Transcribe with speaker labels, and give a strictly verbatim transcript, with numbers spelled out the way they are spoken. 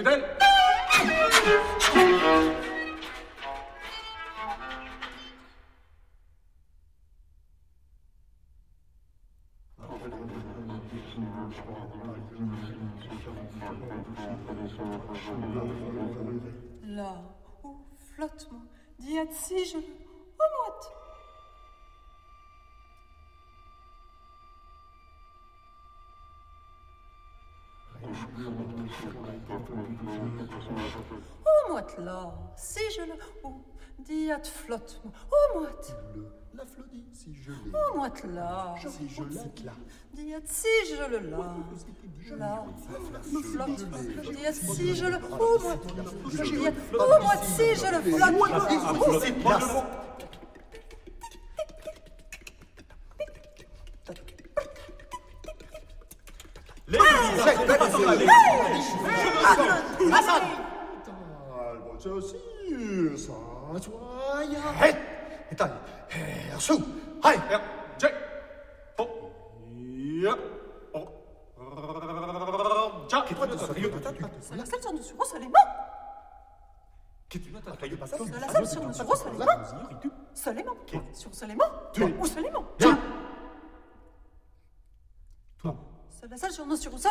Speaker 1: d'elle.
Speaker 2: Là, au flottement, diat si je le au moite. Au moite là, si je le au diat flottement, au moite.
Speaker 3: Le, la flodie, si je l'ai.
Speaker 2: Au moite là,
Speaker 3: Si je l'ai, là.
Speaker 2: diat si je le là. Là, flotte, diat si je le au moite. Diat au moite si je le flotte.
Speaker 3: C'est pas le mot.
Speaker 4: Hej! Itaj! Su! Hej!
Speaker 1: Ja, J. Oh. Ja. Oh. Ja.
Speaker 2: C'est la salle sur nos seulement. C'est la salle sur nos seulement. Seulement. Sur seulement. Ou seulement. C'est la salle sur nos seulement.